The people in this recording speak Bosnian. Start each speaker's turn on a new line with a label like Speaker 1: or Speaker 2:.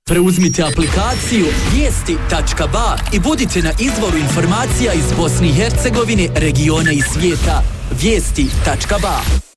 Speaker 1: Preuzmite aplikaciju Vijesti.ba i budite na izvoru informacija iz Bosne i Hercegovine, regiona i svijeta. Vijesti.ba